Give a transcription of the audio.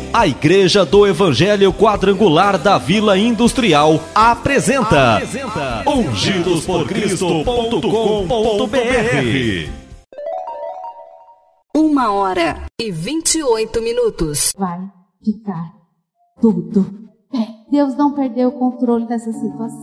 A Igreja do Evangelho Quadrangular da Vila Industrial apresenta ungidosporcristo.com.br. 1h28. Vai ficar tudo bem. Deus não perdeu o controle dessa situação.